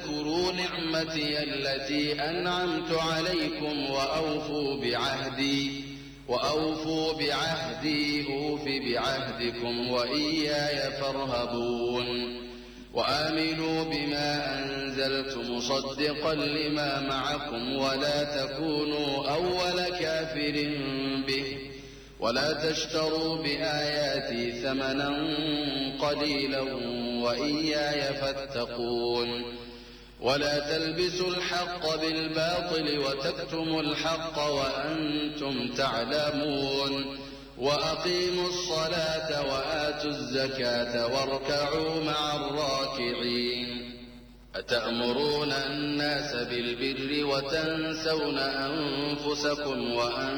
واذكروا نعمتي التي أنعمت عليكم وأوفوا بعهدي أوف بعهدكم وإياي فارهبون وآمنوا بما أنزلت مصدقا لما معكم ولا تكونوا أول كافر به ولا تشتروا بآياتي ثمنا قليلا وإياي فاتقون ولا تلبسوا الحق بالباطل وتكتموا الحق وأنتم تعلمون وأقيموا الصلاة وآتوا الزكاة واركعوا مع الراكعين أتأمرون الناس بالبر وتنسون أنفسكم